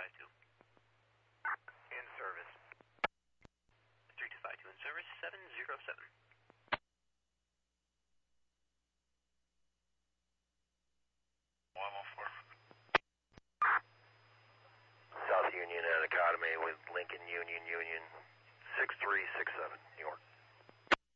3252. In service. 3252 in service, 707. South Union and Academy with Lincoln Union 6367, New York.